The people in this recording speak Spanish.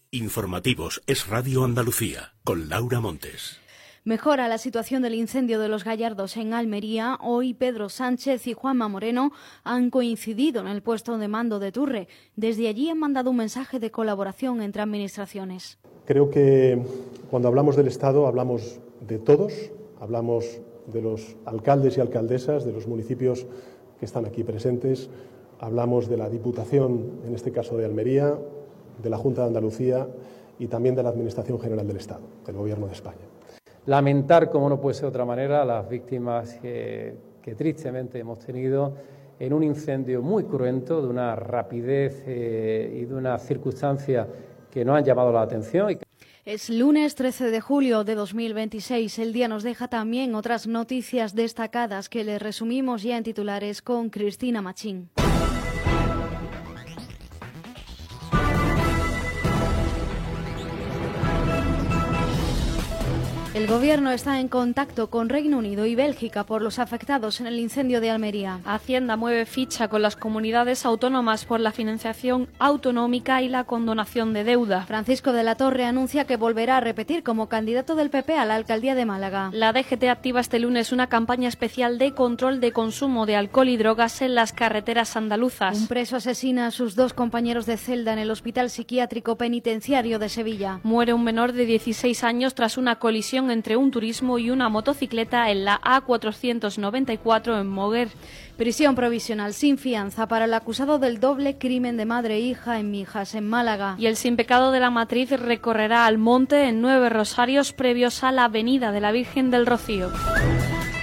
Informativos Es Radio Andalucía, con Laura Montes. Mejora la situación del incendio de Los Gallardos en Almería. Hoy Pedro Sánchez y Juanma Moreno han coincidido en el puesto de mando de Turre. Desde allí han mandado un mensaje de colaboración entre administraciones. Creo que cuando hablamos del Estado hablamos de todos, hablamos de los alcaldes y alcaldesas de los municipios que están aquí presentes, hablamos de la Diputación, en este caso de Almería, de la Junta de Andalucía y también de la Administración General del Estado, del Gobierno de España. Lamentar, como no puede ser de otra manera, las víctimas que tristemente hemos tenido en un incendio muy cruento, de una rapidez y de una circunstancia que nos han llamado la atención. Es lunes 13 de julio de 2026. El día nos deja también otras noticias destacadas que les resumimos ya en titulares con Cristina Machín. El Gobierno está en contacto con Reino Unido y Bélgica por los afectados en el incendio de Almería. Hacienda mueve ficha con las comunidades autónomas por la financiación autonómica y la condonación de deuda. Francisco de la Torre anuncia que volverá a repetir como candidato del PP a la alcaldía de Málaga. La DGT activa este lunes una campaña especial de control de consumo de alcohol y drogas en las carreteras andaluzas. Un preso asesina a sus 2 compañeros de celda en el Hospital Psiquiátrico Penitenciario de Sevilla. Muere un menor de 16 años tras una colisión entre un turismo y una motocicleta en la A494 en Moguer. Prisión provisional sin fianza para el acusado del doble crimen de madre e hija en Mijas, en Málaga. Y el sin pecado de la matriz recorrerá al monte en 9 rosarios previos a la Avenida de la Virgen del Rocío.